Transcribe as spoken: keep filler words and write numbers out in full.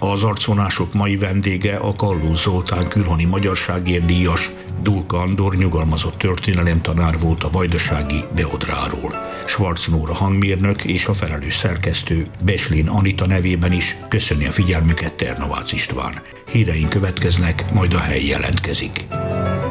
Az arcvonások mai vendége a Kallós Zoltán külhoni magyarságért díjas Dulka Andor nyugalmazott történelemtanár volt a vajdasági Beodráról. Schwarz Nóra hangmérnök és a felelős szerkesztő Beslin Anita nevében is köszöni a figyelmüket Ternovácz István. Híreink következnek, majd a hely jelentkezik.